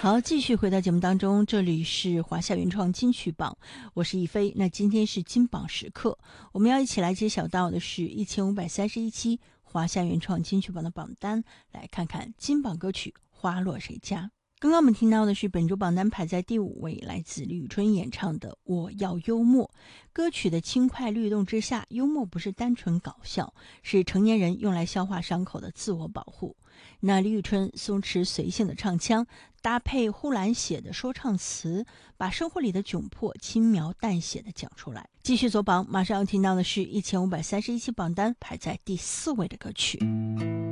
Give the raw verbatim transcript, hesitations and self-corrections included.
好，继续回到节目当中，这里是华夏原创金曲榜，我是一飞。那今天是金榜时刻，我们要一起来揭晓到的是一千五百三十一期华夏原创金曲榜的榜单，来看看金榜歌曲花落谁家。刚刚我们听到的是本周榜单排在第五位，来自李宇春演唱的《我要幽默》。歌曲的轻快律动之下，幽默不是单纯搞笑，是成年人用来消化伤口的自我保护。那李宇春松弛随性的唱腔，搭配呼兰写的说唱词，把生活里的窘迫轻描淡写的讲出来。继续走榜，马上要听到的是一千五百三十一期榜单排在第四位的歌曲。